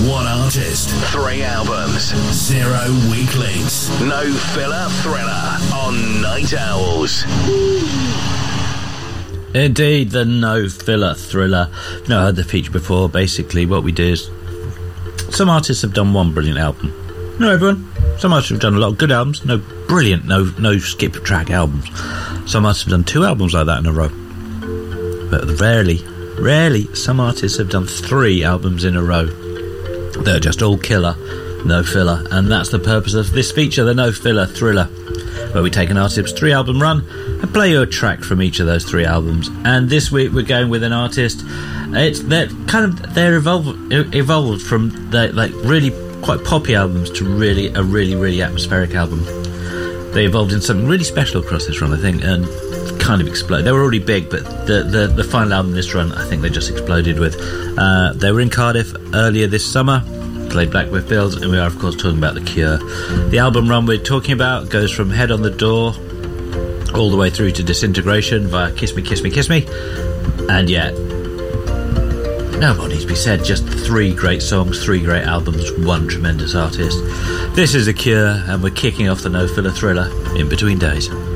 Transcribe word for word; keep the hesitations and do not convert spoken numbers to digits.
One artist, three albums, zero weak links. No filler thriller on Night Owls. Indeed, the no filler thriller. No, I heard the feature before. Basically, what we do is some artists have done one brilliant album. Not everyone. Some artists have done a lot of good albums. No brilliant, no no skip track albums. Some artists have done two albums like that in a row. But rarely, rarely, some artists have done three albums in a row. They're just all killer, no filler. And that's the purpose of this feature, the no filler thriller, where we take an artist's three album run and play you a track from each of those three albums. And this week we're going with an artist. It's they're kind of they're evolved evolved from the like really quite poppy albums to really a really really atmospheric album. They evolved in something really special across this run, I think, and kind of exploded. They were already big, but the the, the final album this run, I think they just exploded with. Uh, they were in Cardiff earlier this summer. Played Blackbird Fields, and we are of course talking about The Cure. The album run we're talking about goes from Head on the Door all the way through to Disintegration via Kiss Me, Kiss Me, Kiss Me, and yet no more needs to be said. Just three great songs, three great albums, one tremendous artist. This is The Cure, and we're kicking off the no filler thriller In Between Days.